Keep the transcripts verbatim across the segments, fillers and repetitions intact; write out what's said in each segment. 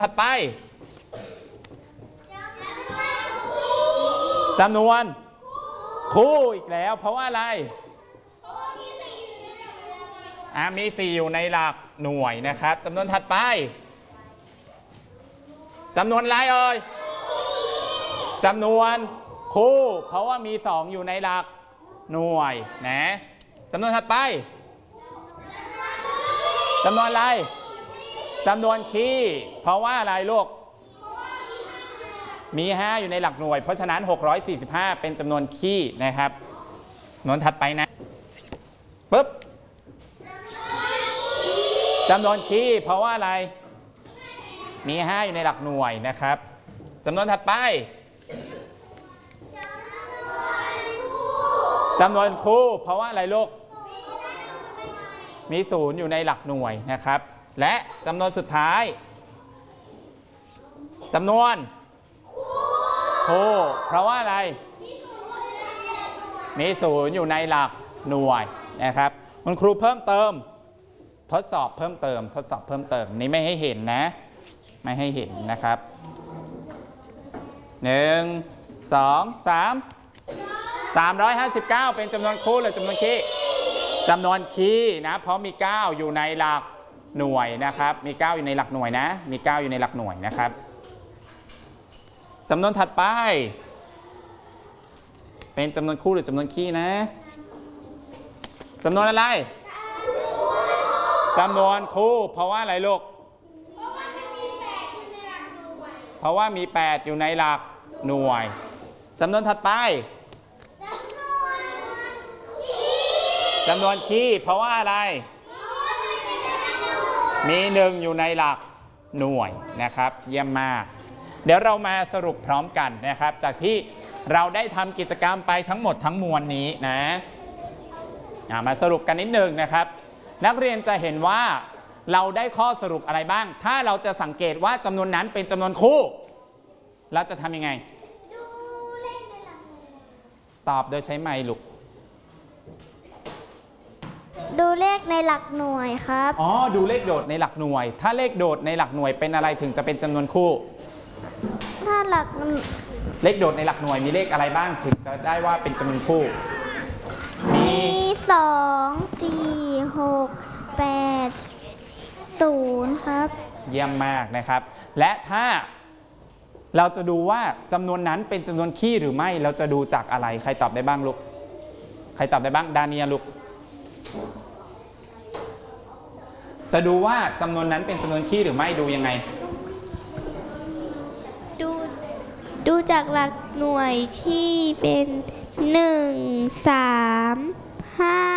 ถัดไปจำนวนคู่อีกแล้วเพราะว่าอะไรอ่ามีสี่อยู่ในหลักหน่วยนะครับจำนวนถัดไปจำนวนอะไรเอ่ยจำนวนคู่เพราะว่ามีสองอยู่ในหลักหน่วยนะจำนวนถัดไปจำนวนอะไรจำนวนคีย์เพราะว่าอะไรลูกมีห้าอยู่ในหลักหน่วยเพราะฉะนั้นหกร้อยสี่สิบห้าเป็นจำนวนคีย์นะครับจำนวนถัดไปนะปึ๊บจำนวนคีย์เพราะว่าอะไรมีห้าอยู่ในหลักหน่วยนะครับจำนวนถัดไปจำนวนคู่เพราะว่าอะไรลูกมีศูนย์อยู่ในหลักหน่วยนะครับและจำนวนสุดท้ายจำนวนคู่เพราะว่าอะไรมีศูนย์อยู่ในหลักหน่วยนะครับคุณครูเพิ่มเติมทดสอบเพิ่มเติมทดสอบเพิ่มเติมนี้ไม่ให้เห็นนะไม่ให้เห็นนะครับหนึ่งสองสามสามร้อยห้าสิบเก้าเป็นจำนวนคู่หรือจำนวนคีย์จำนวนคีย์นะเพราะมีเก้าอยู่ในหลักหน่วยนะครับมีเก้าอยู่ในหลักหน่วยนะมีเก้าอยู่ในหลักหน่วยนะครับจำนวนถัดไปเป็นจำนวนคู่หรือจำนวนคีย์นะจำนวนอะไรจำนวนคู่เพราะว่าอะไรลูกเพราะว่ามีแปดอยู่ในหลักหน่วยจำนวนถัดไปจำนวนคีย์เพราะว่าอะไรมีหนึ่งอยู่ในหลักหน่วยนะครับเยี่ยมมากเดี๋ยวเรามาสรุปพร้อมกันนะครับจากที่เราได้ทำกิจกรรมไปทั้งหมดทั้งมวลนี้นะมาสรุปกันนิดหนึ่งนะครับนักเรียนจะเห็นว่าเราได้ข้อสรุปอะไรบ้างถ้าเราจะสังเกตว่าจำนวนนั้นเป็นจำนวนคู่เราจะทำยังไงดูเลขในหลักหน่วยตอบโดยใช้ไมค์ลูกดูเลขในหลักหน่วยครับอ๋อดูเลขโดดในหลักหน่วยถ้าเลขโดดในหลักหน่วยเป็นอะไรถึงจะเป็นจำนวนคู่ถ้าหลักเลขโดดในหลักหน่วยมีเลขอะไรบ้างถึงจะได้ว่าเป็นจำนวนคู่มีสองสี่หกแปดศูนย์ครับเยี่ยมมากนะครับและถ้าเราจะดูว่าจำนวนนั้นเป็นจำนวนคีย์หรือไม่เราจะดูจากอะไรใครตอบได้บ้างลูกใครตอบได้บ้างดาเนียลูกจะดูว่าจำนวนนั้นเป็นจำนวนคีย์หรือไม่ดูยังไงดูดูจากหลักหน่วยที่เป็นหนึ่งสามห้า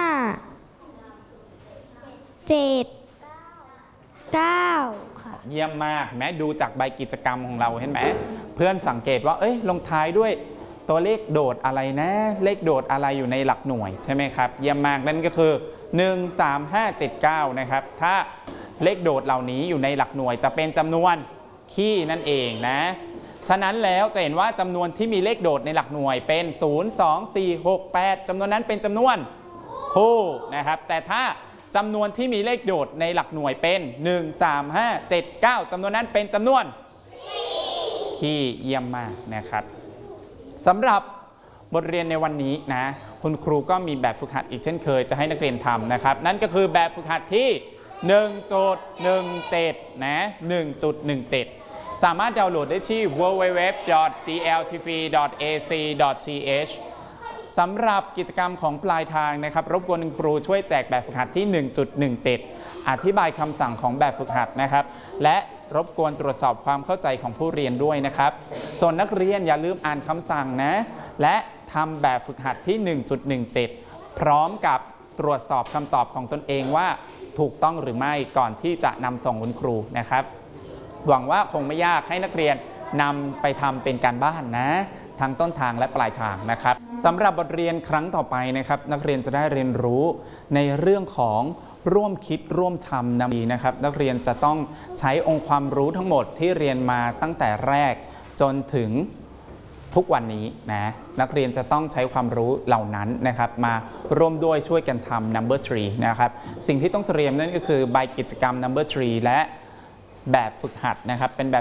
เจ็ดเก้าค่ะเยี่ยมมากแม้ดูจากใบกิจกรรมของเราเห็นไหมเพื่อนสังเกตว่าเอ้ยลงท้ายด้วยตัวเลขโดดอะไรนะเลขโดดอะไรอยู่ในหลักหน่วยใช่ไหมครับเยี่ยมมากนั่นก็คือหนึ่ง สาม ห้า เจ็ด เก้านะครับถ้าเลขโดดเหล่านี้อยู่ในหลักหน่วยจะเป็นจำนวนคีย์นั่นเองนะฉะนั้นแล้วจะเห็นว่าจำนวนที่มีเลขโดดในหลักหน่วยเป็นศูนย์ สอง สี่ หก แปดจำนวนนั้นเป็นจำนวนคู่นะครับแต่ถ้าจำนวนที่มีเลขโดดในหลักหน่วยเป็นหนึ่ง สาม ห้า เจ็ด เก้าจำนวนนั้นเป็นจำนวนคีย์เยี่ยมมากนะครับสำหรับบทเรียนในวันนี้นะคุณครูก็มีแบบฝึกหัดอีกเช่นเคยจะให้นักเรียนทำนะครับนั่นก็คือแบบฝึกหัดที่ หนึ่งจุดหนึ่งเจ็ด นะ หนึ่งจุดหนึ่งเจ็ด สามารถดาวน์โหลดได้ที่ ดับเบิลยู ดับเบิลยู ดับเบิลยู ดอท ดี แอล ที วี ดอท เอ ซี ดอท ที เอช สำหรับกิจกรรมของปลายทางนะครับรบกวนคุณครูช่วยแจกแบบฝึกหัดที่ หนึ่งจุดหนึ่งเจ็ด อธิบายคำสั่งของแบบฝึกหัดนะครับและรบกวนตรวจสอบความเข้าใจของผู้เรียนด้วยนะครับส่วนนักเรียนอย่าลืมอ่านคำสั่งนะและทำแบบฝึกหัดที่ หนึ่งจุดหนึ่งเจ็ด พร้อมกับตรวจสอบคำตอบของตนเองว่าถูกต้องหรือไม่ก่อนที่จะนำส่งคุณครูนะครับหวังว่าคงไม่ยากให้นักเรียนนำไปทำเป็นการบ้านนะทั้งต้นทางและปลายทางนะครับสำหรับบทเรียนครั้งต่อไปนะครับนักเรียนจะได้เรียนรู้ในเรื่องของร่วมคิดร่วมทำนำดีนะครับนักเรียนจะต้องใช้องค์ความรู้ทั้งหมดที่เรียนมาตั้งแต่แรกจนถึงทุกวันนี้นะนักเรียนจะต้องใช้ความรู้เหล่านั้นนะครับมาร่วมด้วยช่วยกันทำ นัมเบอร์ ทรี นะครับสิ่งที่ต้องเตรียมนั่นก็คือใบกิจกรรม นัมเบอร์ ทรี และแบบฝึกหัดนะครับเป็นแบบ